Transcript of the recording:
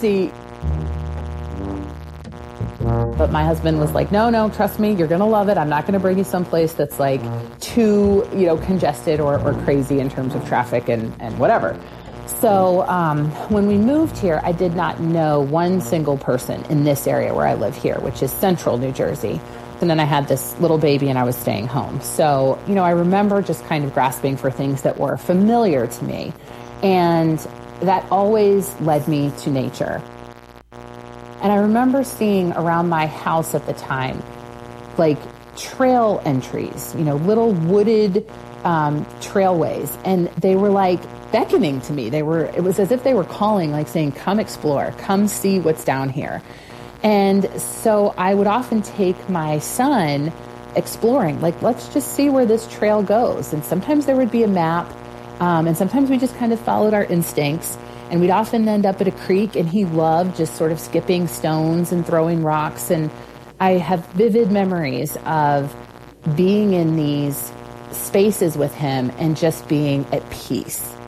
Jersey. But my husband was like, no, trust me, you're going to love it. I'm not going to bring you someplace that's like too, congested or crazy in terms of traffic and whatever. So when we moved here, I did not know one single person in this area where I live here, which is central New Jersey. And then I had this little baby and I was staying home. So, I remember just kind of grasping for things that were familiar to me. And that always led me to nature. And I remember seeing around my house at the time, like trail entries, little wooded trailways. And they were like beckoning to me. It was as if they were calling, like saying, come explore, come see what's down here. And so I would often take my son exploring, like, let's just see where this trail goes. And sometimes there would be a map. And sometimes we just kind of followed our instincts. And we'd often end up at a creek, and he loved just sort of skipping stones and throwing rocks. And I have vivid memories of being in these spaces with him and just being at peace.